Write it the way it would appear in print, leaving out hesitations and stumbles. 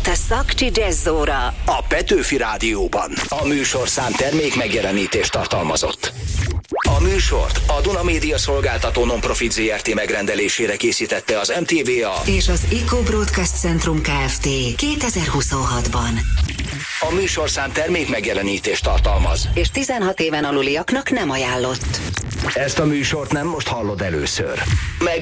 a Szakcsi Jazzóra a Petőfi Rádióban. A műsorszám termék megjelenítést tartalmazott. A műsort a Duna Média Szolgáltató Non-Profit Zrt. Megrendelésére készítette az MTVA és az Eco Broadcast Centrum Kft. 2026-ban. A műsorszám termék megjelenítést tartalmaz, és 16 éven aluliaknak nem ajánlott. Ezt a műsort nem most hallod először.